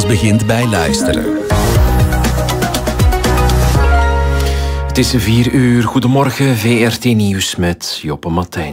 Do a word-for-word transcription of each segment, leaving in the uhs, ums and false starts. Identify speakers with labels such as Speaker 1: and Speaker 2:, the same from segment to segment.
Speaker 1: begint bij luisteren. Het is vier uur. Goedemorgen, V R T Nieuws met Joppe Martijn.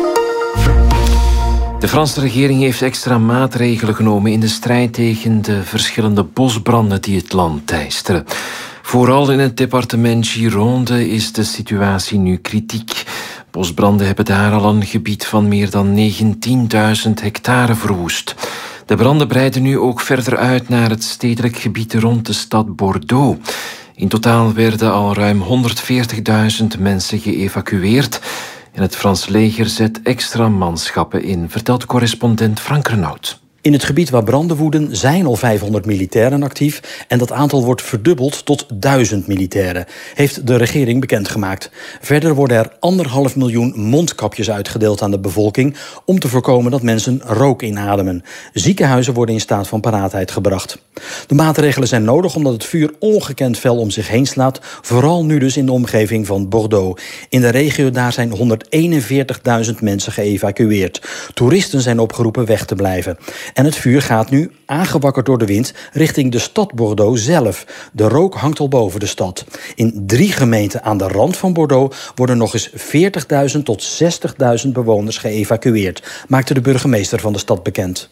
Speaker 1: De Franse regering heeft extra maatregelen genomen in de strijd tegen de verschillende bosbranden die het land teisteren. Vooral in het departement Gironde is de situatie nu kritiek. Bosbranden hebben daar al een gebied van meer dan negentienduizend hectare verwoest. De branden breiden nu ook verder uit naar het stedelijk gebied rond de stad Bordeaux. In totaal werden al ruim honderdveertigduizend mensen geëvacueerd. En het Franse leger zet extra manschappen in, vertelt correspondent Frank Renaud.
Speaker 2: In het gebied waar branden woeden zijn al vijfhonderd militairen actief en dat aantal wordt verdubbeld tot duizend militairen, heeft de regering bekendgemaakt. Verder worden er anderhalf miljoen mondkapjes uitgedeeld aan de bevolking om te voorkomen dat mensen rook inademen. Ziekenhuizen worden in staat van paraatheid gebracht. De maatregelen zijn nodig omdat het vuur ongekend fel om zich heen slaat, vooral nu dus in de omgeving van Bordeaux. In de regio daar zijn honderdeenenveertigduizend mensen geëvacueerd. Toeristen zijn opgeroepen weg te blijven. En het vuur gaat nu, aangewakkerd door de wind, richting de stad Bordeaux zelf. De rook hangt al boven de stad. In drie gemeenten aan de rand van Bordeaux worden nog eens veertigduizend tot zestigduizend bewoners geëvacueerd, maakte de burgemeester van de stad bekend.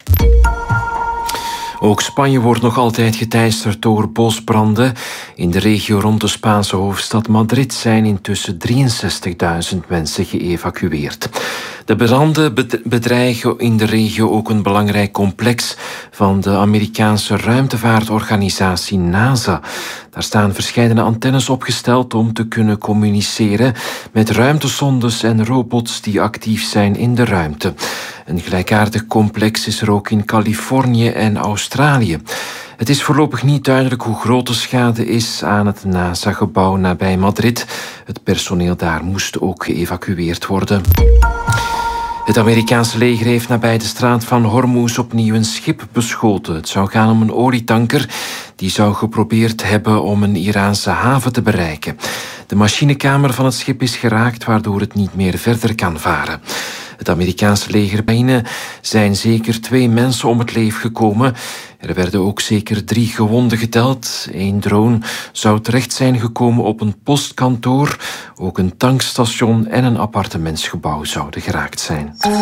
Speaker 1: Ook Spanje wordt nog altijd geteisterd door bosbranden. In de regio rond de Spaanse hoofdstad Madrid zijn intussen drieënzestigduizend mensen geëvacueerd. De branden bedreigen in de regio ook een belangrijk complex van de Amerikaanse ruimtevaartorganisatie NASA. Daar staan verscheidene antennes opgesteld om te kunnen communiceren met ruimtesondes en robots die actief zijn in de ruimte. Een gelijkaardig complex is er ook in Californië en Australië. Het is voorlopig niet duidelijk hoe groot de schade is aan het NASA-gebouw nabij Madrid. Het personeel daar moest ook geëvacueerd worden. Het Amerikaanse leger heeft nabij de straat van Hormuz opnieuw een schip beschoten. Het zou gaan om een olietanker die zou geprobeerd hebben om een Iraanse haven te bereiken. De machinekamer van het schip is geraakt, waardoor het niet meer verder kan varen. Het Amerikaanse leger bijna zijn zeker twee mensen om het leven gekomen. Er werden ook zeker drie gewonden geteld. Eén drone zou terecht zijn gekomen op een postkantoor. Ook een tankstation en een appartementsgebouw zouden geraakt zijn.